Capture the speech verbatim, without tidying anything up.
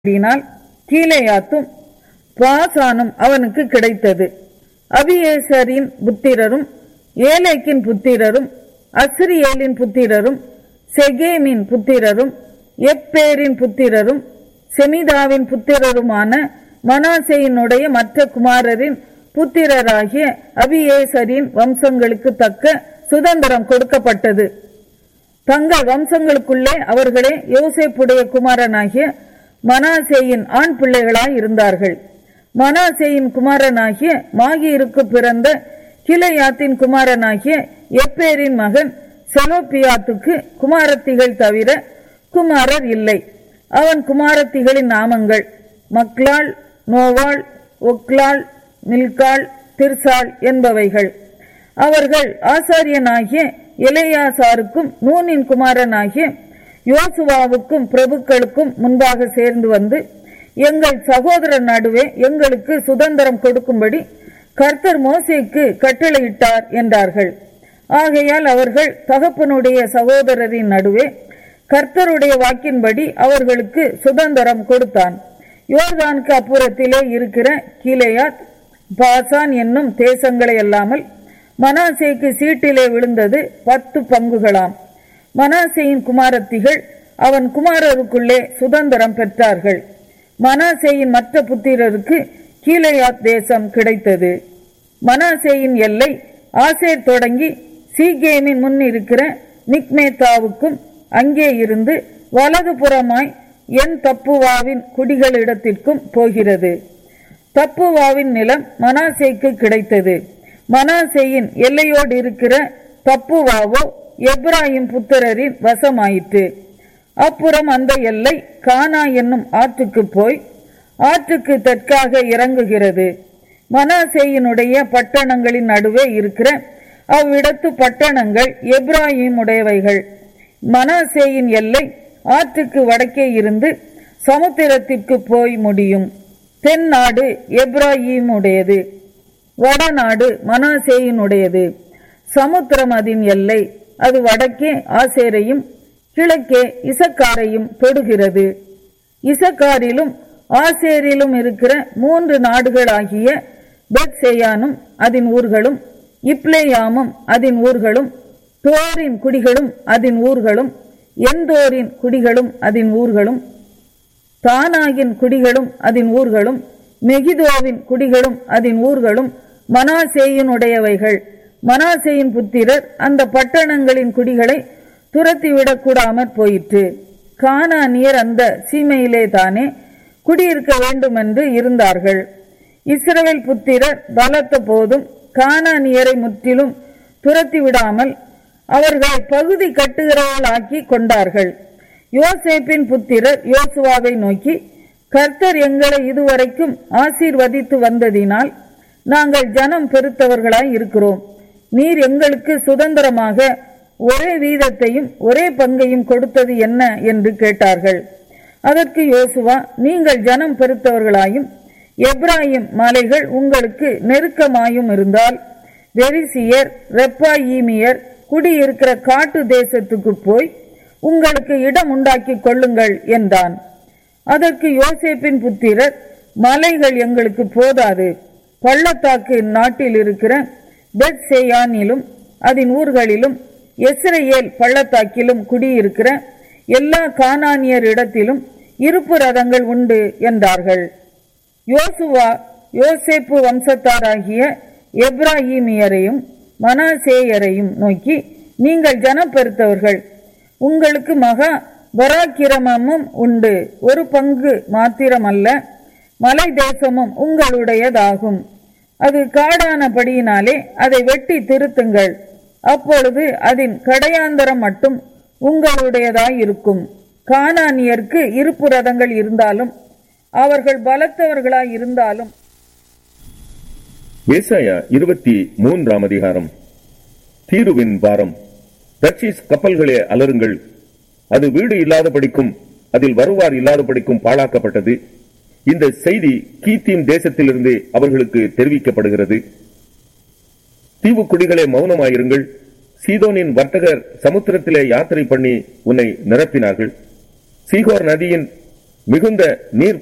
கீலேயாத்தும் பாசானும் அவனுக்கு கிடைத்தது. அபியேசரின் புத்திரரும் ஏலேக்கின் புத்திரரும் அஸ்ரியேலின் புத்திரரும் செகேமின் புத்திரரும் எப்பேரின் புத்திரரும் செமிதாவின் புத்திரருமான மனாசேயினுடைய மற்ற குமாரரின் புத்திரராகிய அபியேசரின் வம்சங்களுக்கு தக்க சுதந்திரம் கொடுக்கப்பட்டது. தங்கள் வம்சங்களுக்குள்ளே அவர்களே யோசேப்புடைய குமாரனாகிய மனாசேயின் ஆண் பிள்ளைகளாய் இருந்தார்கள். மனாசேயின் குமாரனாகிய மாகீருக்கு பிறந்த கிளையாத்தின் குமாரனாகிய எப்பேரின் மகன் செலோப்பியாத்துக்கு குமாரத்திகள் தவிர குமாரர் இல்லை. அவன் குமாரத்திகளின் நாமங்கள் மக்லாள், நோவாள், ஒக்லாள், மில்காள், திர்சாள் என்பவைகள். அவர்கள் ஆசாரியனாகிய எலெயாசாருக்கும் நூனின் குமாரனாகிய யோசுவாவுக்கும் பிரபுக்களுக்கும் முன்பாக சேர்ந்து வந்து, எங்கள் சகோதரர் நடுவே எங்களுக்கு சுதந்திரம் கொடுக்கும்படி கர்த்தர் மோசேக்கு கட்டளையிட்டார் என்றார்கள். ஆகையால் அவர்கள் தகப்பனுடைய சகோதரரின் நடுவே கர்த்தருடைய வாக்கின்படி அவர்களுக்கு சுதந்திரம் கொடுத்தான். யோர்தானுக்கு அப்புறத்திலே இருக்கிற கீலேயாத், பாசான் என்னும் தேசங்களை அல்லாமல் மனாசேக்கு சீட்டிலே விழுந்தது பத்து பங்குகளாம். மனாசேயின் குமாரத்திகள் அவன் குமாரருக்குள்ளே சுதந்திரம் பெற்றார்கள். மனாசேயின் மற்ற புத்திரருக்கு கீலேயாத் தேசம் கிடைத்தது. மனாசேயின் எல்லை ஆசேர் தொடங்கி சீகேமின் முன் இருக்கிற மிக்மேத்தாவுக்கும் அங்கே இருந்து வலது புறமாய் என் தப்புவாவின் குடிகளிடத்திற்கும் போகிறது. தப்புவாவின் நிலம் மனாசேக்கு கிடைத்தது. மனாசேயின் எல்லையோடு இருக்கிற தப்புவாவோ எப்ராயிம் புத்திரரின் வசமாயிற்று. அப்புறம் அந்த எல்லை கானா என்னும் ஆற்றுக்கு போய் ஆற்றுக்கு தெற்காக இறங்குகிறது. மனாசேயினுடைய பட்டணங்களின் நடுவே இருக்கிற அவ்விடத்து பட்டணங்கள் எப்ராயிம் உடையவைகள். மனாசேயின் எல்லை ஆற்றுக்கு வடக்கே இருந்து சமுத்திரத்திற்கு போய் முடியும். தென் நாடு எப்ராயிமுடையது, வடநாடு மனாசேயினுடையது. சமுத்திரம் அதன் எல்லை. அது வடக்கே ஆசேரையும் கிழக்கே இசக்காரையும் தொடுகிறது. இசக்காரிலும் ஆசேரிலும் இருக்கிற மூன்று நாடுகளாகிய பெத்செயானும் அதன் ஊர்களும், இப்லேயாமும் அதன் ஊர்களும், தோரின் குடிகளும் அதன் ஊர்களும், எந்தோரின் குடிகளும் அதன் ஊர்களும், தானாகின் குடிகளும் அதன் ஊர்களும், மெகிதோவின் குடிகளும் அதன் ஊர்களும் மனாசேயினுடையவைகள். மனாசேயின் புத்திரர் அந்த பட்டணங்களின் குடிகளை துரத்திவிடக் கூடாமற் போயிற்று. கானானியர் அந்த சீமையிலே தானே குடியிருக்க வேண்டும் என்று இருந்தார்கள். இஸ்ரவேல் புத்திரர் பலத்த போதும் கானானியரை முற்றிலும் துரத்திவிடாமல் அவர்கள் பகுதி கட்டுகிறவர்களாக்கி கொண்டார்கள். யோசேப்பின் புத்திரர் யோசுவாவை நோக்கி, கர்த்தர் எங்களை இதுவரைக்கும் ஆசீர்வதித்து வந்ததினால் நாங்கள் ஜனம் பெருத்தவர்களாய் இருக்கிறோம். நீர் எங்களுக்கு சுதந்திரமாக ஒரே வீதத்தையும் ஒரே பங்கையும் கொடுத்தது என்ன என்று கேட்டார்கள். அதற்கு யோசுவா, நீங்கள் ஜனம் பெருத்தவர்களாயும் எப்ராயிம் மலைகள் உங்களுக்கு நெருக்கமாயும் இருந்தால் பெரிசியர், ரெப்பாயீமியர் குடியிருக்கிற காட்டு தேசத்துக்கு போய் உங்களுக்கு இடம் உண்டாக்கி கொள்ளுங்கள் என்றான். அதற்கு யோசேப்பின் புத்திரர், மலைகள் எங்களுக்கு போதாது, பள்ளத்தாக்கு நாட்டில் இருக்கிற பெத்செயானிலும் அதன் ஊர்களிலும் எஸ்ரேல் பள்ளத்தாக்கிலும் குடியிருக்கிற எல்லா கானானியர் இடத்திலும் இருப்பு ரதங்கள் உண்டு என்றார்கள். யோசுவா யோசேப்பு வம்சத்தாராகிய எப்ராஹீமியரையும் மனாசேயரையும் நோக்கி, நீங்கள் ஜனம் பெருத்தவர்கள், உங்களுக்கு மகா பராக்கிரமமும் உண்டு. ஒரு பங்கு மாத்திரமல்ல, மலை தேசமும் உங்களுடையதாகும். அது காடானபடியினாலே அதை வெட்டி திருத்துங்கள். அப்பொழுது அதன் கடையாந்தரம் மட்டும் உங்களுடையதாயிருக்கும். கானானியருக்கு இருப்பு ரதங்கள் இருந்தாலும் அவர்கள் பலத்தவர்களாய் இருந்தாலும். ஏசாயா இருபத்தி மூன்றாம் அதிகாரம். தீருவின் பாரம். தர்ஷீஸ் கப்பல்களே அலருங்கள், அது வீடு இல்லாதபடிக்கும் அதில் வருவார் இல்லாதபடிக்கும் பாழாக்கப்பட்டது. இந்த செய்தி கீத்தீம் தேசத்திலிருந்து அவர்களுக்கு தெரிவிக்கப்படுகிறது. தீவு குடிகளே மௌனமாயிருங்கள். சீதோனின் வர்த்தகர் சமுத்திரத்திலே யாத்திரை பண்ணி உன்னை நிரப்பினார்கள். சீகோர் நதியின் மிகுந்த நீர்